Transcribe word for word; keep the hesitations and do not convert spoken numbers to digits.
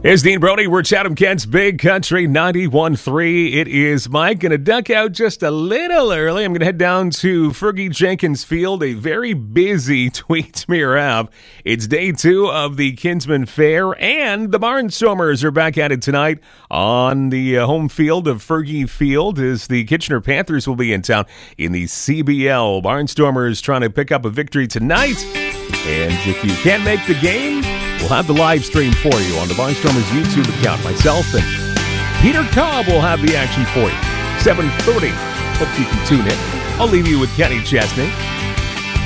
It's Dean Brody. We're Chatham Kent's Big Country ninety-one point three. It is Mike. Going to duck out just a little early. I'm going to head down to Fergie Jenkins Field, a very busy Tweedsmuir Ave. It's day two of the Kinsman Fair, and the Barnstormers are back at it tonight on the uh, home field of Fergie Field as the Kitchener Panthers will be in town in the C B L. Barnstormers trying to pick up a victory tonight, and if you can't make the game, we'll have the live stream for you on the Barnstormers YouTube account. Myself and Peter Cobb will have the action for you. seven thirty. Hope you can tune in. I'll leave you with Kenny Chesney.